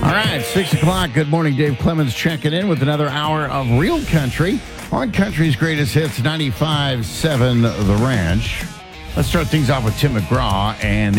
All right, 6 o'clock. Good morning. Dave Clemens checking in with another hour of Real Country on Country's Greatest Hits, 95.7 The Ranch. Let's start things off with Tim McGraw and